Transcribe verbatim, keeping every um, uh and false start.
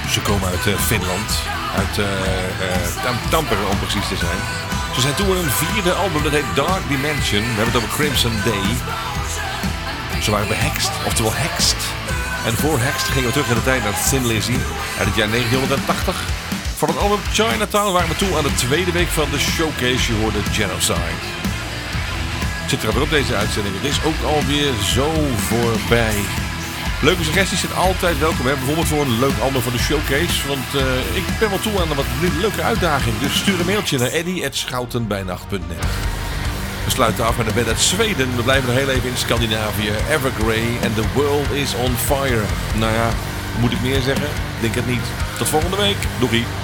Ze komen uit uh, Finland, uit uh, uh, Tampere om precies te zijn. Ze zijn toen een vierde album, dat heet Dark Dimension. We hebben het over Crimson Day. Ze waren bij Hexed, oftewel Hexed. En voor Hexed gingen we terug in de tijd naar Thin Lizzy uit het jaar negentien tachtig. Voor het album Chinatown waren we toe aan de tweede week van de showcase. Je hoorde Genocide. Zit er alweer op deze uitzending. Het is ook alweer zo voorbij. Leuke suggesties zijn altijd welkom. Hè? Bijvoorbeeld voor een leuk album van de showcase. Want uh, ik ben wel toe aan een wat leuke uitdaging. Dus stuur een mailtje naar eddy at schoutenbijnacht punt net. We sluiten af met een band uit Zweden. We blijven nog heel even in Scandinavië. Evergrey and the world is on fire. Nou ja, moet ik meer zeggen? Denk het niet. Tot volgende week. Doei.